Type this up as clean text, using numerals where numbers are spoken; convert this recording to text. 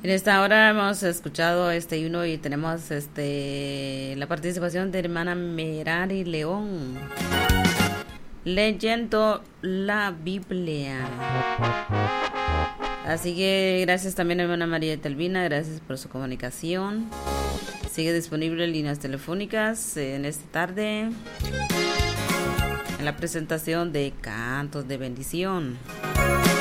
En esta hora hemos escuchado este himno y tenemos la participación de hermana Merari León leyendo la Biblia. Así que gracias también hermana María Telvina, gracias por su comunicación. Sigue disponible líneas telefónicas en esta tarde en la presentación de Cantos de Bendición.